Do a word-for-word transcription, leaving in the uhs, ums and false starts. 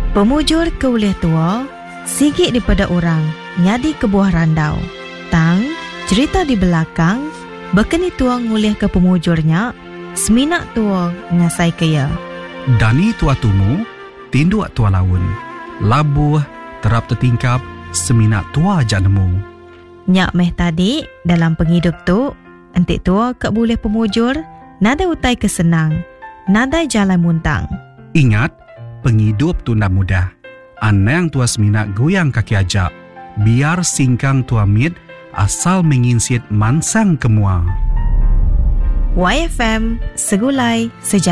Pemujur ke ulih tua, sigit daripada orang, nyadi ke buah randau. Tang, cerita di belakang, bekeni tua ngulih ke pemujurnya, seminak tua ngasai kaya. Dani tua tumu, tinduak tua laun. Labuh, terap tertingkap, seminak tua janemu. Nyak meh tadi, dalam penghidup tu, entik tua kak boleh pemujur, nada utai kesenang, nada jalan muntang. Ingat, penghidup tu nak mudah. Anang tua seminak goyang kaki ajak. Biar singkang tua mit, asal menginsit mansang kemua. Y F M, segulai sejarah.